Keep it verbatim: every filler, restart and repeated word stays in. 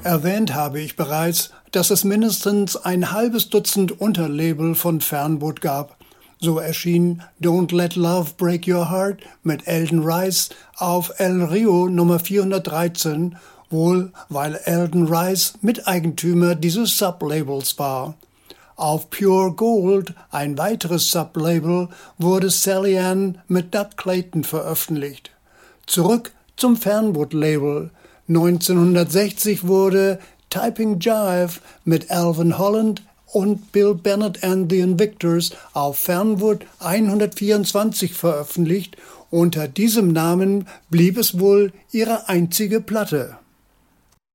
Erwähnt habe ich bereits, dass es mindestens ein halbes Dutzend Unterlabel von Fernwood gab. So erschien Don't Let Love Break Your Heart mit Eldon Rice auf El Rio Nummer vierhundertdreizehn, wohl weil Eldon Rice Miteigentümer dieses Sublabels war. Auf Pure Gold, ein weiteres Sublabel, wurde Sally Ann mit Doug Clayton veröffentlicht. Zurück zum Fernwood-Label. neunzehnhundertsechzig wurde Typing Jive mit Alvin Holland und Bill Bennett and the Invictors auf Fernwood hundertvierundzwanzig veröffentlicht. Unter diesem Namen blieb es wohl ihre einzige Platte.